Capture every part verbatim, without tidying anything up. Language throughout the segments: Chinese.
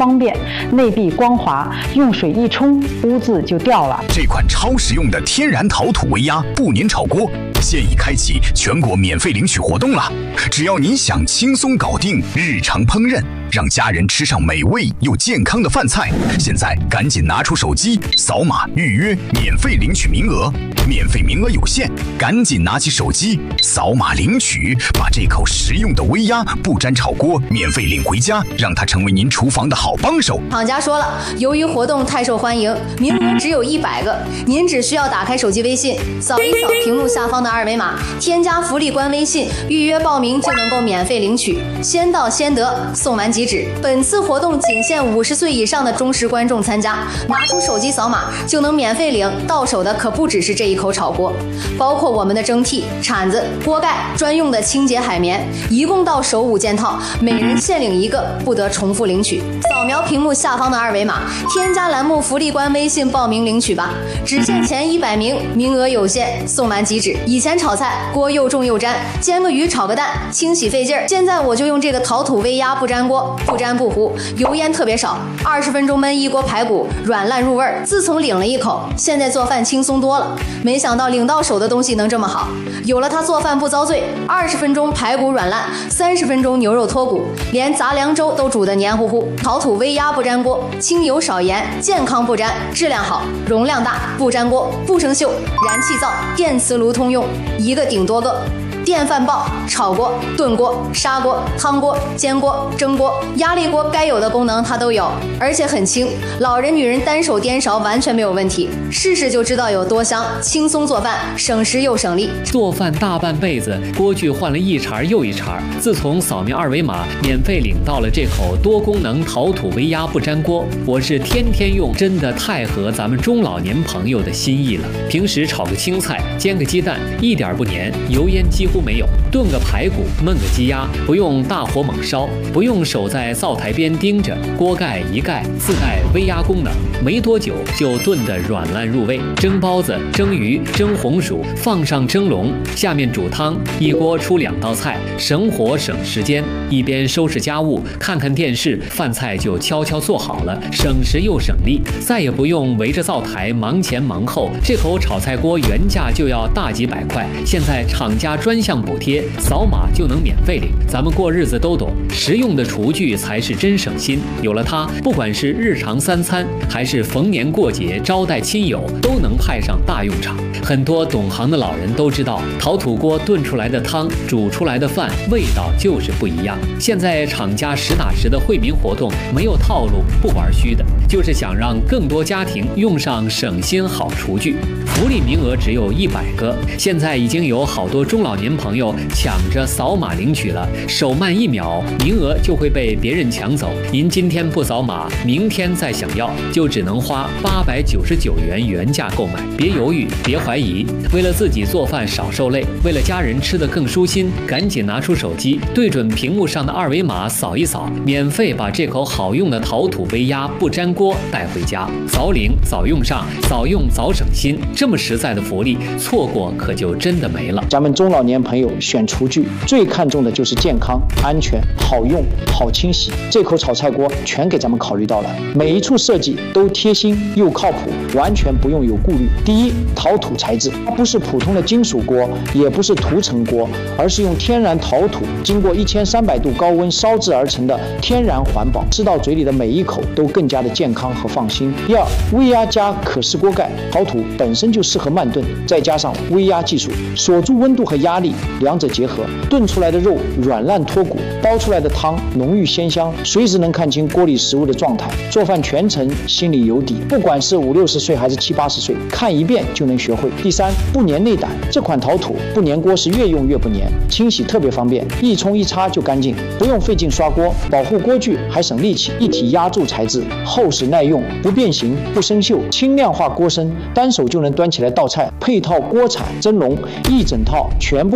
方便，内壁光滑，用水一冲，污渍就掉了。 这款超实用的天然陶土微压不粘炒锅现已开启全国免费领取活动了。只要您想轻松搞定日常烹饪，让家人吃上美味又健康的饭菜，现在赶紧拿出手机扫码预约，免费领取名额。免费名额有限，赶紧拿起手机扫码领取，把这口实用的微压不粘炒锅免费领回家，让它成为您厨房的好帮手。 厂家说了，由于活动太受欢迎，名额只有一百个，您只需要打开手机微信，扫一扫屏幕下方的二维码，添加福利官微信，预约报名就能够免费领取，先到先得，送完即止。本次活动仅限五十岁以上的忠实观众参加，拿出手机扫码就能免费领，到手的可不只是这一口炒锅，包括我们的蒸屉、铲子、锅盖、专用的清洁海绵，一共到手五件套，每人限领一个，不得重复领取。扫描屏幕下方的二维码，添加栏目福利官微信报名领取吧，只限前一百名，名额有限，送完即止。以前炒菜锅又重又粘，煎个鱼炒个蛋清洗费劲儿，现在我就用这个陶土微压不粘锅，不粘不糊，油烟特别少，二十分钟焖一锅排骨，软烂入味儿。自从领了一口，现在做饭轻松多了。没想到领到手的东西能这么好，有了它做饭不遭罪，二十分钟排骨软烂，三十分钟牛肉脱骨，连杂粮粥都煮得黏糊糊。陶土微压不粘锅，轻油少盐，健康不粘，质量好，容量大，不粘锅，不生锈，燃气灶、电磁炉通用，一个顶多个。电饭煲、炒锅、炖锅、砂锅、汤锅、煎锅、蒸锅、压力锅，该有的功能它都有，而且很轻，老人女人单手颠勺完全没有问题。试试就知道有多香，轻松做饭，省时又省力。 做饭大半辈子，锅具换了一茬又一茬，自从扫描二维码免费领到了这口多功能陶土微压不粘锅，我是天天用，真的太合咱们中老年朋友的心意了。平时炒个青菜、煎个鸡蛋，一点不粘，油烟几乎没有，炖个排骨、焖个鸡鸭，不用大火猛烧，不用守在灶台边盯着，锅盖一盖，自带微压功能，没多久就炖得软烂入味。蒸包子、蒸鱼、蒸红薯，放上蒸笼，下面煮汤，一锅出两道菜，省火省时间。一边收拾家务，看看电视，饭菜就悄悄做好了，省时又省力，再也不用围着灶台忙前忙后。这口炒菜锅原价就要大几百块，现在厂家专项补贴，扫码就能免费领。咱们过日子都懂，实用的厨具才是真省心。有了它，不管是日常三餐，还是逢年过节招待亲友，都能派上大用场。很多懂行的老人都知道，陶土锅炖出来的汤、煮出来的饭，味道就是不一样。现在厂家实打实的惠民活动，没有套路，不玩虚的，就是想让更多家庭用上省心好厨具。福利名额只有一百个，现在已经有好多中老年朋友抢着扫码领取了，手慢一秒，名额就会被别人抢走。您今天不扫码，明天再想要，就只能花八百九十九元原价购买。别犹豫，别怀疑，为了自己做饭少受累，为了家人吃得更舒心，赶紧拿出手机，对准屏幕上的二维码扫一扫，免费把这口好用的陶土微压不粘锅带回家。早领早用上，早用早省心，这么实在的福利，错过可就真的没了。 咱们中老年朋友选厨具最看重的就是健康、安全、好用、好清洗。这口炒菜锅全给咱们考虑到了，每一处设计都贴心又靠谱，完全不用有顾虑。第一，陶土材质，它不是普通的金属锅，也不是涂层锅，而是用天然陶土经过一千三百度高温烧制而成的天然环保，吃到嘴里的每一口都更加的健康和放心。第二，微压加可视锅盖，陶土本身就适合慢炖，再加上微压技术，锁住温度和压力，两者结合，炖出来的肉软烂脱骨，煲出来的汤浓郁鲜香，随时能看清锅里食物的状态。做饭全程心里有底，不管是五六十岁还是七八十岁，看一遍就能学会。第三，不粘内胆，这款陶土不粘锅是越用越不粘，清洗特别方便，一冲一擦就干净，不用费劲刷锅，保护锅具还省力气。一体压铸材质，厚实耐用，不变形不生锈，轻量化锅身，单手就能端起来倒菜。配套锅铲、蒸笼一整套全部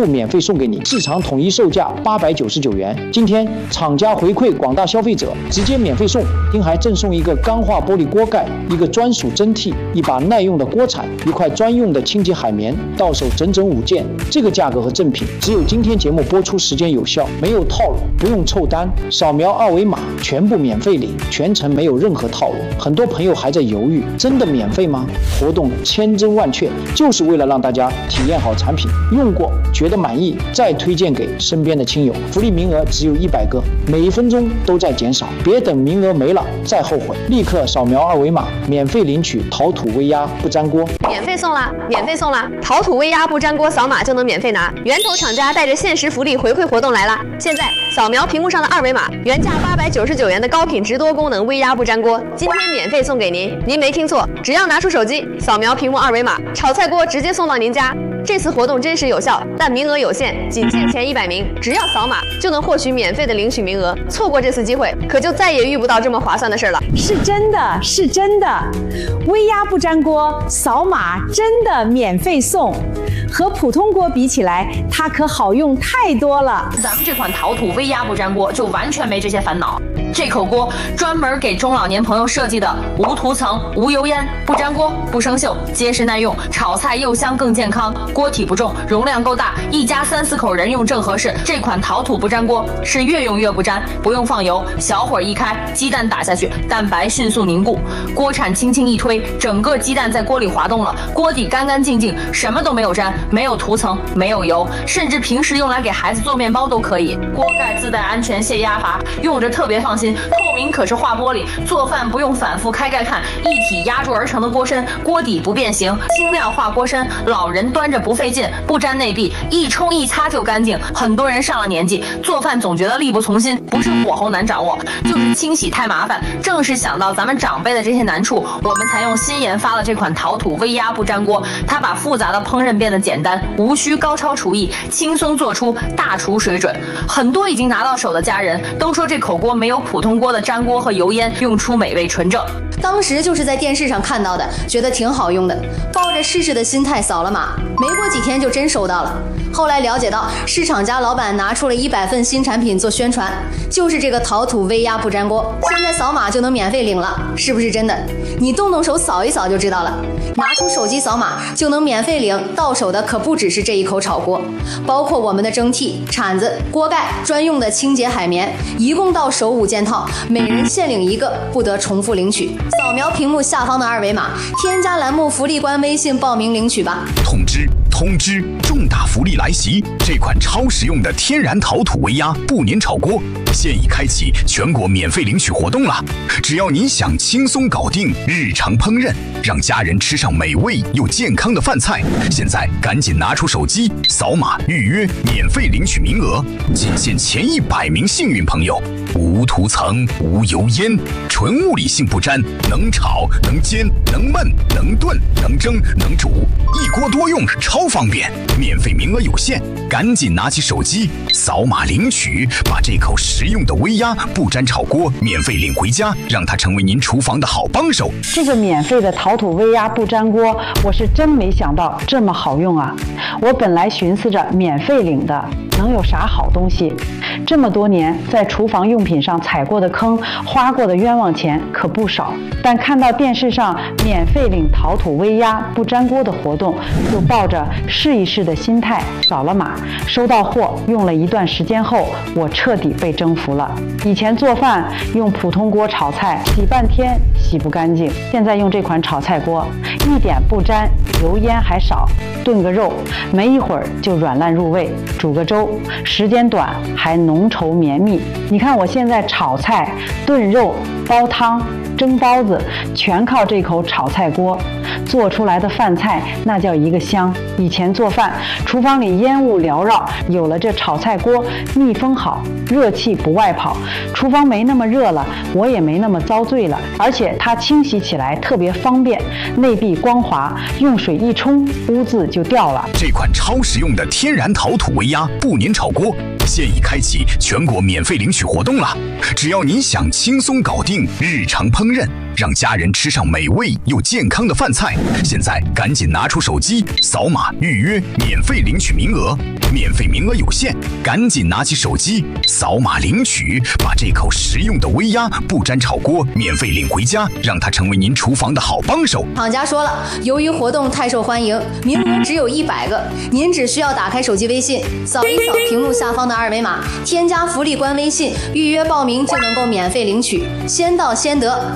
免费送给你，市场统一售价八百九十九元。今天厂家回馈广大消费者，直接免费送，并还赠送一个钢化玻璃锅盖、一个专属蒸屉、一把耐用的锅铲、一块专用的清洁海绵，到手整整五件。这个价格和赠品只有今天节目播出时间有效，没有套路，不用凑单，扫描二维码全部免费领，全程没有任何套路。很多朋友还在犹豫，真的免费吗？活动千真万确，就是为了让大家体验好产品，用过觉得满意，再推荐给身边的亲友。福利名额只有一百个，每一分钟都在减少，别等名额没了再后悔，立刻扫描二维码，免费领取陶土微压不粘锅。 免费送啦！免费送啦！陶土微压不粘锅，扫码就能免费拿。源头厂家带着限时福利回馈活动来啦！现在扫描屏幕上的二维码，原价八百九十九元的高品质多功能微压不粘锅，今天免费送给您。您没听错，只要拿出手机扫描屏幕二维码，炒菜锅直接送到您家。这次活动真实有效，但名额有限，仅限前一百名，只要扫码就能获取免费的领取名额。错过这次机会，可就再也遇不到这么划算的事了。 是真的，是真的，微压不粘锅，扫码真的免费送。和普通锅比起来，它可好用太多了。 咱们这款陶土微压不粘锅就完全没这些烦恼。这口锅专门给中老年朋友设计的，无涂层、无油烟、不粘锅、不生锈，结实耐用，炒菜又香更健康。锅体不重，容量够大，一家三四口人用正合适。这款陶土不粘锅是越用越不粘，不用放油，小火一开，鸡蛋打下去，蛋白迅速凝固，锅铲轻轻一推，整个鸡蛋在锅里滑动了，锅底干干净净，什么都没有粘，没有涂层，没有油，甚至平时用来给孩子做面包都可以。锅盖自带安全泄压阀，用着特别放心。透明可视化玻璃，做饭不用反复开盖看，一体压铸而成的锅身，锅底不变形，轻量化锅身，老人端着不费劲，不粘内壁，一冲一擦就干净。很多人上了年纪，做饭总觉得力不从心，不是火候难掌握，就是清洗太麻烦。正是想到咱们长辈的这些难处，我们才用新研发了这款陶土微压不粘锅。它把复杂的烹饪变得简单，无需高超厨艺，轻松做出大厨水准。很多已经拿到手的家人都说，这口锅没有普通锅的粘锅和油烟，用出美味纯正。 当时就是在电视上看到的，觉得挺好用的，抱着试试的心态扫了码，没过几天就真收到了。后来了解到，是厂家老板拿出了一百份新产品做宣传，就是这个陶土微压不粘锅，现在扫码就能免费领了，是不是真的？你动动手扫一扫就知道了。拿出手机扫码就能免费领，到手的可不只是这一口炒锅，包括我们的蒸屉、铲子、锅盖、专用的清洁海绵，一共到手五件套，每人限领一个，不得重复领取。扫描屏幕下方的二维码，添加栏目福利官微信报名领取吧。 通知通知，重大福利来袭！这款超实用的天然陶土微压不粘炒锅现已开启全国免费领取活动了。只要您想轻松搞定日常烹饪，让家人吃上美味又健康的饭菜，现在赶紧拿出手机扫码预约，免费领取名额，仅限前一百名幸运朋友。无涂层、无油烟，纯物理性不粘，能炒、能煎、能焖、能炖、能蒸、能煮，一锅多用，超方便。免费名额有限，赶紧拿起手机扫码领取，把这口实用的微压不粘炒锅免费领回家，让它成为您厨房的好帮手。 这个免费的陶土微压不粘锅，我是真没想到这么好用啊！我本来寻思着免费领的能有啥好东西，这么多年在厨房用品上踩过的坑，花过的冤枉钱可不少，但看到电视上免费领陶土微压不粘锅的活动，就抱着试一试的心态扫了码，收到货用了一段时间后，我彻底被征服了。以前做饭用普通锅炒菜，洗半天洗不干净，现在用这款炒菜锅，一点不沾，油烟还少，炖个肉没一会儿就软烂入味，煮个粥时间短还浓稠绵密。你看我现在炒菜、炖肉、煲汤、蒸包子，全靠这口炒菜锅做出来的饭菜，那叫一个香。以前做饭厨房里烟雾缭绕，有了这炒菜锅，密封好，热气不外跑，厨房没那么热了，我也没那么遭罪了。而且它清洗起来特别方便，内壁光滑，用水一冲，污渍就掉了。 这款超实用的天然陶土微压不粘炒锅现已开启全国免费领取活动了。只要您想轻松搞定日常烹饪，让家人吃上美味又健康的饭菜，现在赶紧拿出手机扫码预约，免费领取名额。免费名额有限，赶紧拿起手机扫码领取，把这口实用的微压不粘炒锅免费领回家，让它成为您厨房的好帮手。 厂家说了，由于活动太受欢迎，名额只有一百个，您只需要打开手机微信，扫一扫屏幕下方的二维码，添加福利官微信，预约报名就能够免费领取，先到先得。